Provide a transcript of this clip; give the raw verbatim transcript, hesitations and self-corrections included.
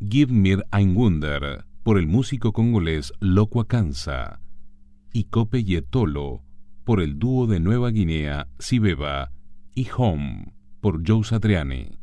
Give Mir ein Wunder, por el músico congolés Lokwa Kanza, y Kope Yetolo, por el dúo de Nueva Guinea Sibeba, y Home, por Joe Satriani.